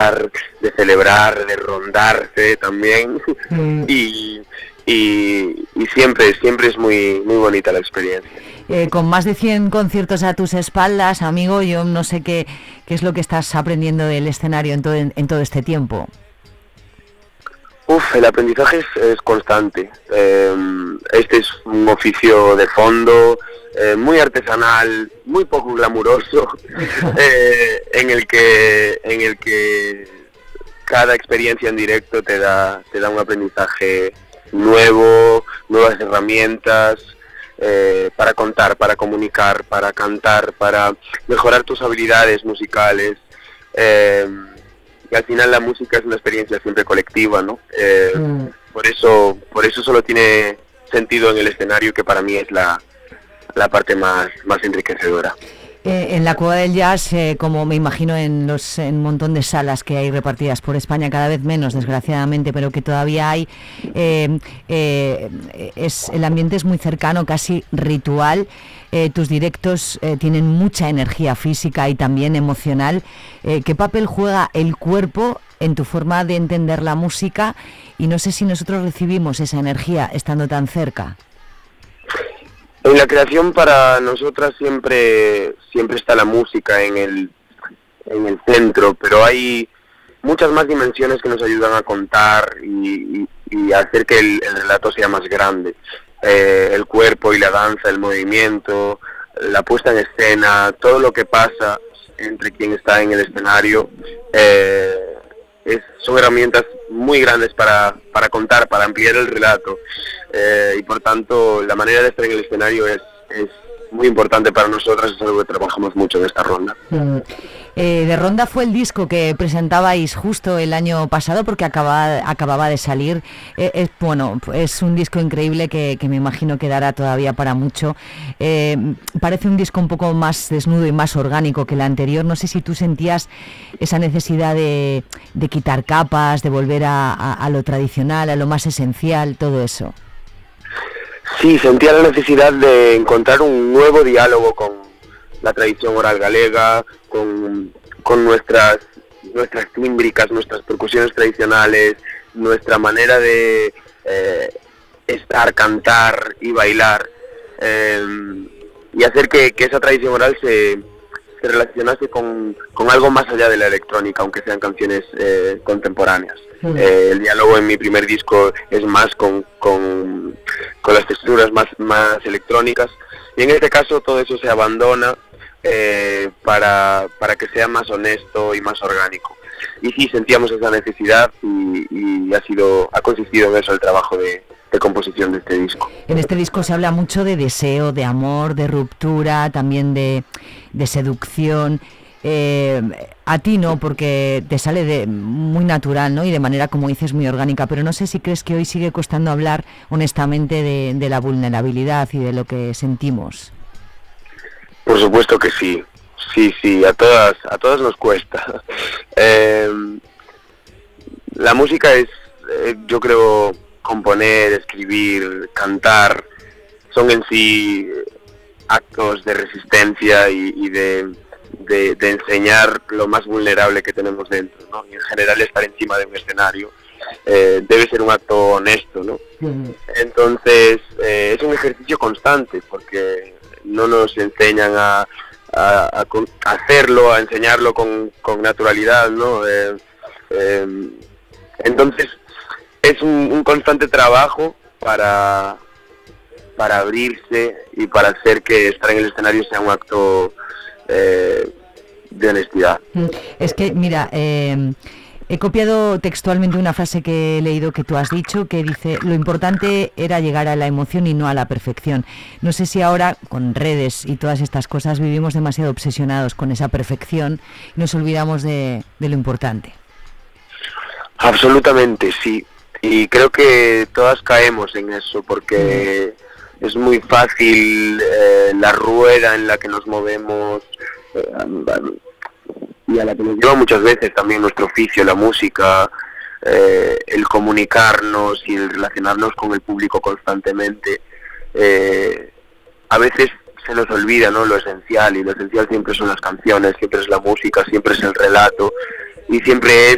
cantar, de celebrar, de rondarse también. Y siempre es muy bonita la experiencia. Con más de 100 conciertos a tus espaldas, amigo, yo no sé qué es lo que estás aprendiendo del escenario en todo este tiempo. El aprendizaje es constante. Este es un oficio de fondo, muy artesanal, muy poco glamuroso, en el que cada experiencia en directo te da un aprendizaje nuevo, nuevas herramientas para contar, para comunicar, para cantar, para mejorar tus habilidades musicales. Y al final la música es una experiencia siempre colectiva, ¿no? Por eso solo tiene sentido en el escenario, que para mí es la parte más enriquecedora. En la Cueva del Jazz, como me imagino en un montón de salas que hay repartidas por España, cada vez menos, desgraciadamente, pero que todavía hay, el ambiente es muy cercano, casi ritual. Tus directos tienen mucha energía física y también emocional. ¿Qué papel juega el cuerpo en tu forma de entender la música? Y no sé si nosotros recibimos esa energía estando tan cerca. En la creación, para nosotras siempre está la música en el centro, pero hay muchas más dimensiones que nos ayudan a contar y a hacer que el relato sea más grande. El cuerpo y la danza, el movimiento, la puesta en escena, todo lo que pasa entre quien está en el escenario, son herramientas muy grandes para contar, para ampliar el relato, y por tanto la manera de estar en el escenario es muy importante para nosotras, es algo que trabajamos mucho en esta ronda. De Ronda fue el disco que presentabais justo el año pasado, porque acababa de salir. Es un disco increíble que me imagino que dará todavía para mucho. Parece un disco un poco más desnudo y más orgánico que el anterior. No sé si tú sentías esa necesidad de quitar capas, de volver a lo tradicional, a lo más esencial, todo eso. Sí, sentía la necesidad de encontrar un nuevo diálogo con la tradición oral galega, con nuestras tímbricas, nuestras percusiones tradicionales, nuestra manera de estar, cantar y bailar, y hacer que esa tradición oral se relacionase con algo más allá de la electrónica, aunque sean canciones contemporáneas. El diálogo en mi primer disco es más con las texturas más electrónicas, y en este caso todo eso se abandona para que sea más honesto y más orgánico. Y sí, sentíamos esa necesidad y ha consistido en eso el trabajo de composición de este disco. En este disco se habla mucho de deseo, de amor, de ruptura, también de seducción. A ti no, porque te sale muy natural, ¿no? Y de manera, como dices, muy orgánica, pero no sé si crees que hoy sigue costando hablar honestamente de la vulnerabilidad y de lo que sentimos. Por supuesto que sí, a todas nos cuesta. La música es, yo creo, componer, escribir, cantar, son en sí actos de resistencia y de enseñar lo más vulnerable que tenemos dentro, ¿no? Y en general estar encima de un escenario debe ser un acto honesto, ¿no? Entonces es un ejercicio constante, porque no nos enseñan a hacerlo, a enseñarlo con naturalidad, ¿no? Entonces es un constante trabajo para abrirse y para hacer que estar en el escenario sea un acto de honestidad. Es que, mira, he copiado textualmente una frase que he leído que tú has dicho, que dice: lo importante era llegar a la emoción y no a la perfección. No sé si ahora, con redes y todas estas cosas, vivimos demasiado obsesionados con esa perfección y nos olvidamos de lo importante. Absolutamente, sí. Y creo que todas caemos en eso, porque es muy fácil la rueda en la que nos movemos, y a la que nos lleva muchas veces también nuestro oficio, la música, el comunicarnos y el relacionarnos con el público constantemente. A veces se nos olvida, ¿no?, lo esencial, y lo esencial siempre son las canciones, siempre es la música, siempre es el relato, y siempre es